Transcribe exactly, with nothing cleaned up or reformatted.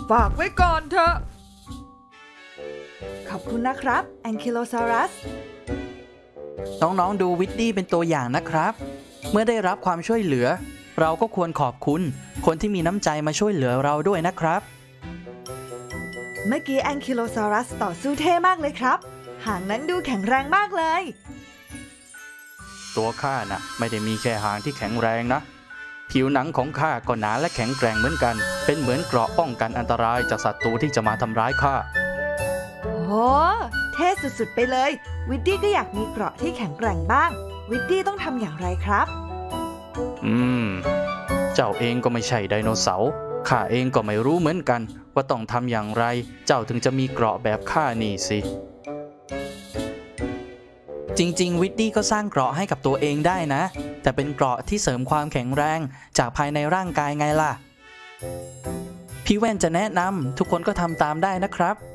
ฝากไว้ก่อนเถอะขอบคุณนะครับแองคิโลซารัสน้องๆดูวิดดี้เป็นตัวอย่างนะครับเมื่อได้รับความช่วยเหลือเราก็ควรขอบคุณคนที่มีน้ำใจมาช่วยเหลือเราด้วยนะครับเมื่อกี้แองคิโลซารัสต่อสู้เท่มากเลยครับหางนั้นดูแข็งแรงมากเลยตัวข้าน่ะไม่ได้มีแค่หางที่แข็งแรงนะผิวหนังของข้าก็หนาและแข็งแกร่งเหมือนกันเป็นเหมือนเกราะป้องกันอันตรายจากศัตรูที่จะมาทำร้ายข้าโอ้เท่สุดๆไปเลยวิดดี้ก็อยากมีเกราะที่แข็งแกร่งบ้างวิดดี้ต้องทำอย่างไรครับอืมเจ้าเองก็ไม่ใช่ไดโนเสาร์ข้าเองก็ไม่รู้เหมือนกันว่าต้องทำอย่างไรเจ้าถึงจะมีเกราะแบบข้านี่สิจริงๆวิดดี้ก็สร้างเกราะให้กับตัวเองได้นะแต่เป็นเกราะที่เสริมความแข็งแรงจากภายในร่างกายไงล่ะพี่แว่นจะแนะนำทุกคนก็ทำตามได้นะครับ